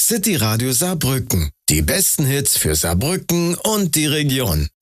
City Radio Saarbrücken. Die besten Hits für Saarbrücken und die Region.